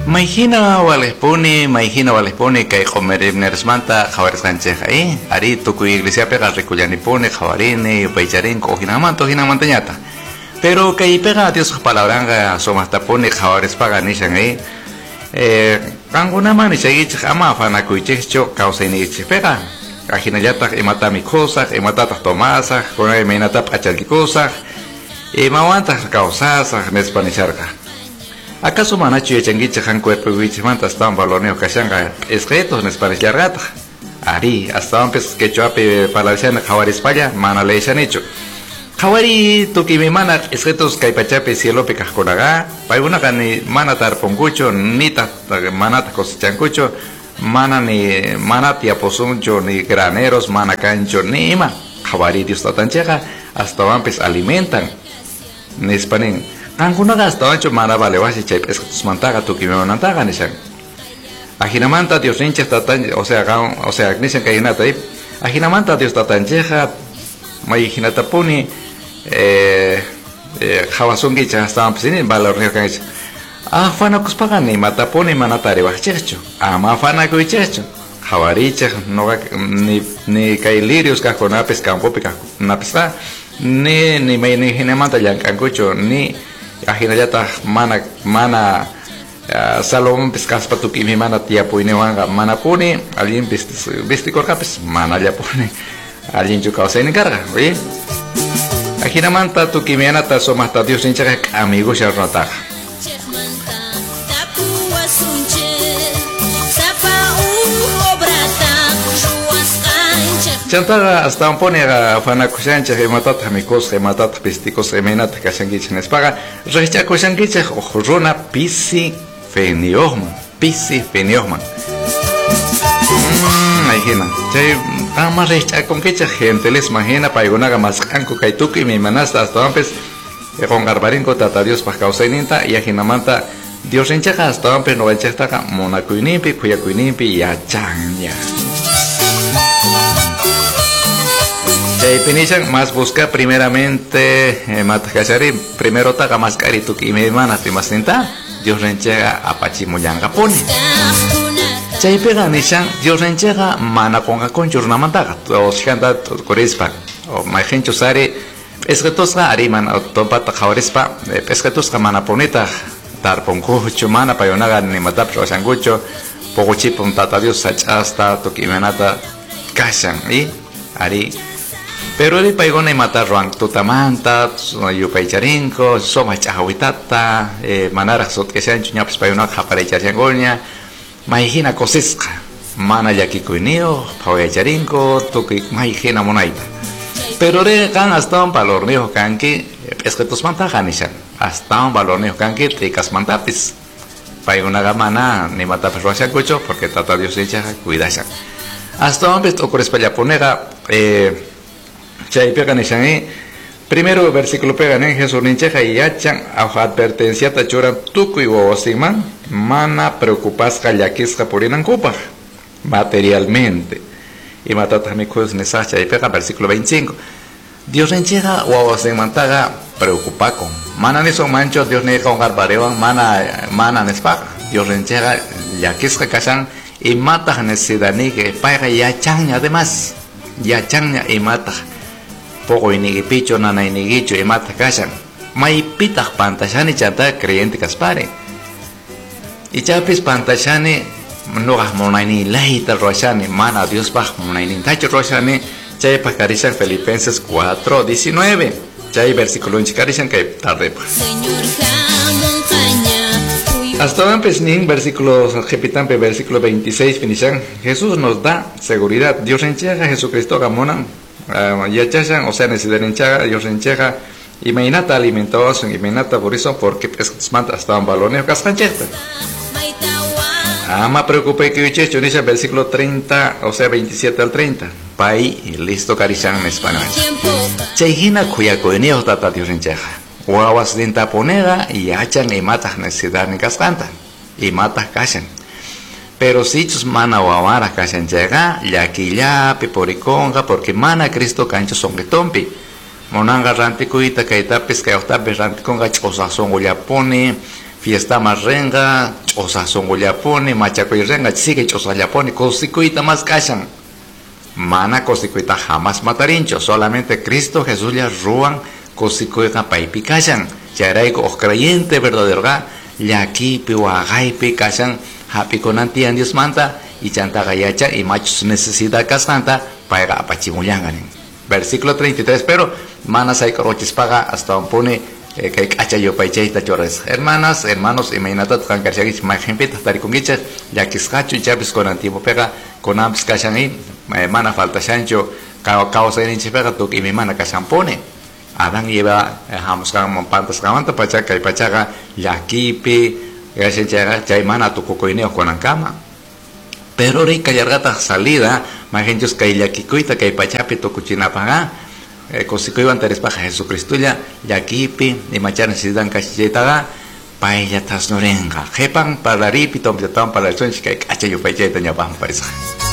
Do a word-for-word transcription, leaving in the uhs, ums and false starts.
Maihina walesponi, maihina walesponi kay comer nersmanta jawares cancheja eh. Ari tuku iglesia pega recullani pone jawarine, paicharin cojinamanto hinamantañata. Pero kay pega Dios palabranga somasta pone jawares paganishan eh. Eh, kanguna mani chagich ama fana kuichecho causa ni pega. Ajinayata emata mi cosa, emata tomasa, con emenata pachalki cosa. E mawanta causasa nespanicharga. ¿Acaso manacho y changuiche han cuerpo y mantas tan baloneo cachanga escritos en español largata? Ari, hasta antes que choape para la Jawari España, mana le han hecho. Jawari, tu que mi mana escritos caipachape cielo pecajonaga, para una gani manatar pongucho, nita manata cosichancucho, mana ni manatia posuncho, ni graneros, mana cancho, ni ima. Jawari, Dios tatancheja, hasta antes alimentan. Ni español. Anguna gasta ancho mana vale wasi chep es tus mantaga tu que me mantaga nishan. Ajinamanta Dios hincha tatan, o sea, o sea, nishan kainata ahí. Ajinamanta Dios tatanjeja, mai hinata puni, eh, eh, jawasungi cha hasta pisini valor rio kanich. Ah, fana kuspagani mata puni manatari wachecho. Ah, ma fana kuichecho. Jawariche no ni ni kailirius ka konapes campo pika napesa ni ni mai ni hinamanta yang kankucho ni Ajinayata mana mana uh, salom pescas patuki mi mana tia puine wanga mana puni alguien viste viste corcapes mana ya pone alguien chu causa ni carga oye ajinamanta tu kimiana ta somata Dios hincha amigo charnata Chantaga hasta un pone a fana kusancha he matat amigos he matat pisticos he menat kasangich en espaga recha kusangich ojrona pisi feniohman pisi feniohman mmm imagina che ama recha con que gente les imagina para una más anco kaituki mi manasta hasta antes con garbarinco tata Dios para causa ininta y ajinamanta Dios enchaga hasta antes no va a echar monacuinimpi cuyacuinimpi y achanya Chay pinishan más busca primeramente eh, matakashari primero taga más caritu y me mana te más tinta Dios renchega a pachimuyanga pone Chay pega nishan Dios renchega mana conga con churnamanta o shanda corispa o majencho sare es que tosga ariman o topa tajaorispa es que tosga mana poneta tar pongo chumana payonaga ni matap o sangucho poco chipon tata Dios hasta toquimenata kashan y ari Pero el paigone mata ruang tutamanta, yo paicharinco, soma chahawitata, manara sot que sean chuñaps paigona japarecha changoña, maijina cosisca, mana yakikuinio, paicharinco, tuki maijina monaita. Pero de can hasta un valor nejo canque, es que tus mantajanishan, hasta un valor nejo canque, tricas mantapis. Paigona gamana, ni mata perroacha cucho, porque tata Dios echa cuidashan. Hasta un besto por españaponera, eh, Chay pegan en primero versículo pegan en Jesús nincheja y yachan a advertencia tachura tuku y wawasiman mana preocupas kayakisca por inancupa materialmente y matata mi cos nesacha y pega versículo veinticinco Dios nincheja wawasiman taga preocupa con mana ni son mancho Dios ne con garbarewan mana mana nespa Dios nincheja yakisca kashan y mata necesidad ni que paga yachan además yachan y mata poco inigipicho nana inigicho y mata kashan mai pitah pantashani chanta creyente kaspare y chapis pantashani no monaini lahita roshani mana Dios bah monaini tacho roshani chay pakarishan Filipenses cuatro diecinueve chay versículo inchikarishan que tarde hasta antes nin versículos repitampe versículo veintiséis finishan Jesús nos da seguridad Dios enchega Jesucristo gamonan Uh, ya chachan, o sea, necesidad enchaga, Dios enchaga, y me inata alimentados, y me inata por eso, porque es manta hasta un baloneo cascancheta. Ah, me preocupé que yo hecho, dice el versículo treinta, o sea, veintisiete al treinta. Pai, y listo, carizan en español. Chejina cuya coeneo tata Dios enchaga. Guaguas dinta ponega, y hachan y matas necesidad ni cascanta, y matas cachan. Pero si tus mana o amara casan llega, ya que ya piporiconga, porque mana Cristo cancho son que tompi. Monanga ranticuita, que tapes que octave ranticonga, chosa son ya pone, fiesta más renga, chosa songollapone machakoy renga sigue chosallapone cosicuyta más kashan mana cosicuyta jamás matarincho solamente Cristo Jesús ya ruan cosicuyta paipi kashan charaico os creyente verdadero ga yaki piwagaipi kashan happy conantian Dios manta y chanta gayacha y machos necesidad castanta para apachimuyangan. Versículo treinta y tres, pero manas hay coroches paga hasta un pone que hay cacha yo paicheita chores. Hermanas, hermanos, imagínate kan karchagich majempita tarikungicha ya que escacho y chapis con antiguo pega con amps cachani mana falta chancho causa en pega tu y mi mana cachampone. Adán lleva hamos kan pantas kamanta pachaca y pachaca yakipi gracias chay mana tu cocoineo con cama. Pero rica yargata salida, más gente es que ya kikuita que pachapi to cuchina paga, cosico iban teres paja Jesucristo ya yakipi ni machar necesitan cachetaga, paella tas norenga, jepan para ripi tom yatam para el sonchi que cacha yo pacheta ya pan parisa.